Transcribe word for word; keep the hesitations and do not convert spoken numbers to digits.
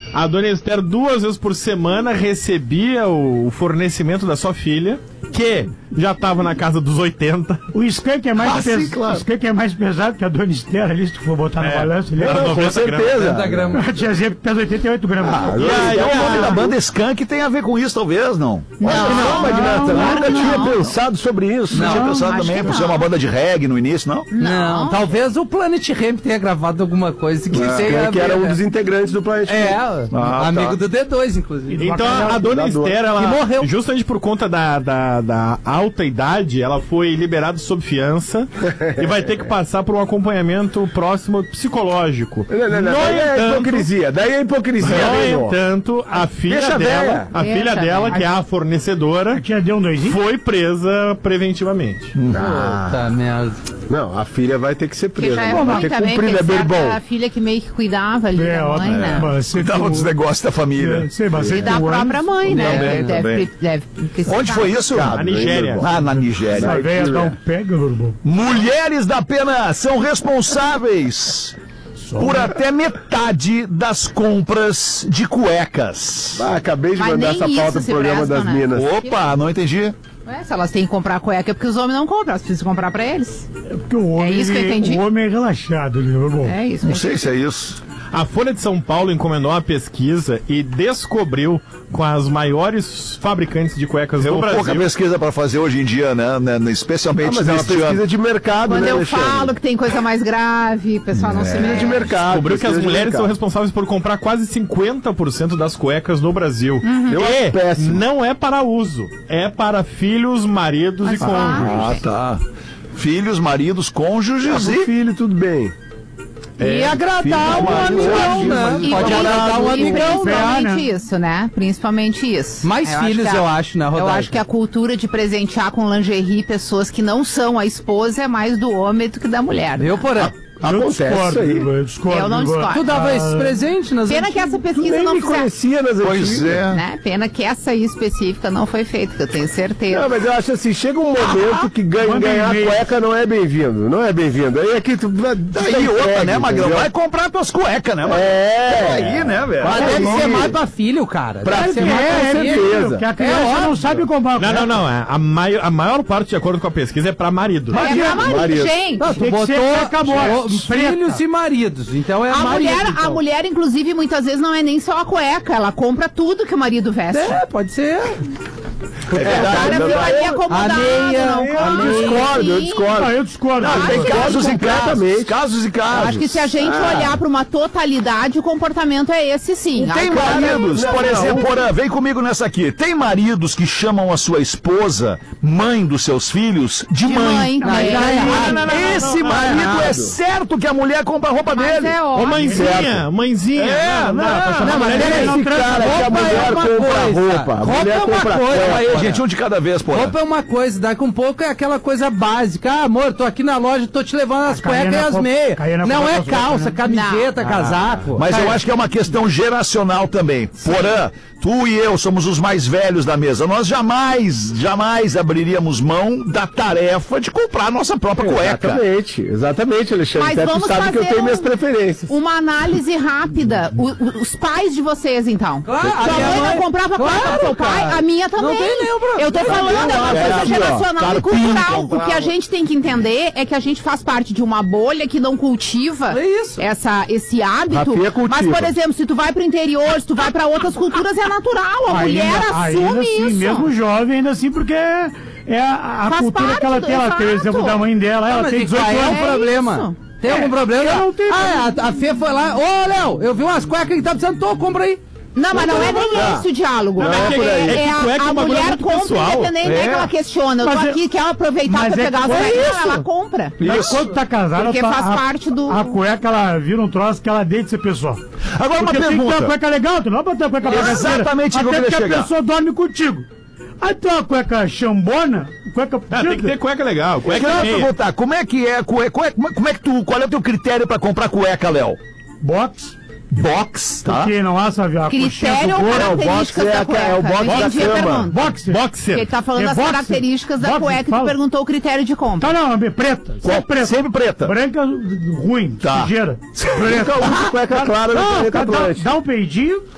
A dona Esther, duas vezes por semana, recebia o fornecimento da sua filha, que já estava na casa dos oitenta. O skunk é mais, Ah, pes... sim, claro. o skunk é mais pesado que a dona Esther ali, se tu for botar É. no balanço. Ele... Não, Não, com certeza. A tiazinha pesa oitenta e oito gramas. Ah, E aí, então, a- o nome da banda Skank tem a ver com isso, talvez, não? Não, Acho que não, Magnata. não, Nunca não, tinha não. pensado sobre isso. Não, Não, tinha pensado acho também, que por ser não. uma banda de reggae no início, não? Não. Não, talvez o Planet Ramp tenha gravado alguma coisa que tenha a Que, que era ver, um né? dos integrantes do Planet É, Ah, amigo tá. do D dois, inclusive. Então a, a dona da dor. Esther, ela, E morreu. justamente por conta da, da, da alta idade, ela foi liberada sob fiança e vai ter que passar por um acompanhamento próximo psicológico. Não, não, não. No Daí é entanto- hipocrisia. Daí é hipocrisia. No mesmo. entanto, a filha Deixa a dela, véia. a Deixa filha a dela, véia. que é a fornecedora, A tia deu um doisinho? foi presa preventivamente. Puta merda. Não, a filha vai ter que ser Que presa. já é Vai ruim ter que também, cumprir, porque né, certa Berbom? a filha que meio que cuidava ali É, da ó, mãe, né? mas você Cuidava tem dos o- negócios da família. É, sei, mas E você da tem o própria ânimo. mãe, né? Também, deve, também. deve precisar. Onde foi isso? Na Nigéria. Ah, na Nigéria. Essa velha dá um pega, Bourbon. Mulheres da pena são responsáveis por até metade das compras de cuecas. Ah, acabei de Mas mandar nem essa isso pauta pro se programa presta, das né? minas. Opa, não entendi. Ué, se elas têm que comprar cueca é porque os homens não compram, elas precisam comprar pra eles. É porque o homem, isso que eu ele- entendi? o homem é relaxado, né, Bourbon? É isso. Não sei se é isso. A Folha de São Paulo encomendou uma pesquisa e descobriu com as maiores fabricantes de cuecas do Pouca Brasil. pesquisa para fazer hoje em dia, né? né, Ah, Especialmente mas é uma neste pesquisa ano. de mercado, Quando né, eu Alexandre? falo que tem coisa mais grave, o pessoal não se Pesquisa mete. de mercado. Descobriu que as pesquisa de mulheres são mercado. responsáveis por comprar quase cinquenta por cento das cuecas no Brasil. Eu acho E péssimo. não é para uso, é para filhos, maridos e Mas cônjuges. Ah, tá. Filhos, maridos, cônjuges O e... filho, tudo bem. E agradar filho, um marido, amigão, né? E, Pode agradar um e amigão, né? principalmente isso, né? Principalmente isso. Mais acho filhos, que a- eu acho, né, Eu Rodaica? acho que a cultura de presentear com lingerie pessoas que não são a esposa é mais do homem do que da mulher. Eu, porém. Eu Acontece discordo, isso aí. eu discordo. Eu não agora. discordo. Tu dava esses presentes nas Pena que essa Tu pesquisa nem não me fizer. conhecia nas Pois antigas. é. Né? Pena que essa aí específica não foi feita, que eu tenho certeza. Não, mas eu acho assim, chega um momento que ganha, Manda ganhar e-mail. cueca não é bem-vindo. Não é bem-vindo. Aí aqui tu... Daí outra, né, Magrão? Vai comprar tuas cuecas, né, Magrão? É. Aí, né, velho? Mas deve Aí. ser mais pra filho, cara. Pra Deve ser filho, mais pra é, filho. certeza. Porque a criança É não sabe comprar. Não, não, não. é, A, mai- a maior parte, de acordo com a pesquisa, é para marido. É pra marido, marido. gente. Não, tu Tem que botou ser cueca-bola, os preta. filhos e maridos. Então é A marido. mulher, a então. mulher, inclusive, muitas vezes não é nem só a cueca, ela compra tudo que o marido veste. É, pode ser. É O cara verdade. viu ali acomodado, A meia, não eu compra. discordo, eu Sim. discordo. Não, eu discordo. Não, tem Acho casos que e casos. completamente. Casos e casos. Acho que se a gente olhar para uma totalidade, o comportamento é esse sim. Tem Aí, cara, maridos, não, por não. exemplo, Porã, vem comigo nessa aqui. Tem maridos que chamam a sua esposa, mãe dos seus filhos, de, de mãe. mãe. Aí tá É. errado. não, não, não, Esse não, não, marido errado. é certo que a mulher compra a roupa Mas dele. é Ô, óbvio. mãezinha, mãezinha. É, não, dá pra chamar não, a mas mulher de é mãe. Esse cara que a roupa mulher é uma compra coisa. roupa. A Roupa mulher é uma compra coisa. cueca. Aí, gente, um de cada vez, Porã. Roupa é uma coisa, daqui um pouco é aquela coisa básica. Ah, amor, tô aqui na loja, tô te levando as Ah, caía cuecas e na as co- meias. caía na Não copa é com as roupas, calça, né? camiseta, casaco. Mas eu Cara, acho que é uma questão geracional também. Porã, tu e eu somos os mais velhos da mesa. Nós jamais, jamais abriríamos mão da tarefa de comprar a nossa própria cueca. Exatamente, exatamente, Alexandre. Mas Até tu vamos sabe que eu fazer tenho minhas um- preferências. Uma análise rápida. O- o- os pais de vocês, então. Claro, a Sua minha mãe mãe- não comprava Claro, cueca pro seu pai, cara. a minha também. Não tem nenhum problema. Eu tô falando, é uma Era coisa aqui, ó, geracional e carpinho, cultural. O comprava. que a gente tem que entender é que a gente faz parte de uma bolha que não cultiva É isso. essa, esse hábito. Rafinha cultiva. Mas, por exemplo, se tu vai pro interior, se tu vai pra outras culturas, é natural. A mulher assume ainda assim, isso. mesmo jovem, ainda assim, porque é a, a Faz cultura parte que ela do- tem. Ela tem o exato. exemplo da mãe dela, Ah, ela mas tem tem dezoito é um anos. É problema. isso. Tem algum problema? eu não tenho Ah, a, a Fê foi lá. Ô, Léo, eu vi umas cuecas que tá precisando, tô, compra aí. Não, mas não é nem esse o diálogo. Não, é que- é que a, cueca é a um bagulho mulher muito compra pessoal. independente, não é que ela questiona. Eu tô Mas é- aqui, quer aproveitar mas pra é pegar as que- é cuecas, isso. ela compra. Mas quando tá casada, Porque tá- faz a, parte do- A cueca, ela vira um troço que ela deixa de ser pessoal. Agora uma Porque tem que ter uma pergunta. cueca legal, tu não vai botar uma cueca bagaceira. Exatamente o que eu Até queria porque chegar. a pessoa dorme contigo. Aí tem uma cueca chambona, cueca... Ah, tem que ter cueca legal, Eu cueca quero e meia. perguntar, como é que é, cueca, como é, como é que tu, qual é o teu critério pra comprar cueca, Léo? Box, Box, tá? porque não há, sabe, a coxinha Critério do ou couro. características é da a- cueca? é o box Eu da entendi a cama. pergunta. Boxer. Boxer. Ele tá falando É das boxer. características da Boxer, cueca e tu fala. perguntou o critério de compra. Tá, não, é preta. Qual- Sempre preta. sempre preta. Branca, ruim, Tá. sujeira. Nunca uso cueca clara no Não, planeta dá, Atlântico. dá um peidinho,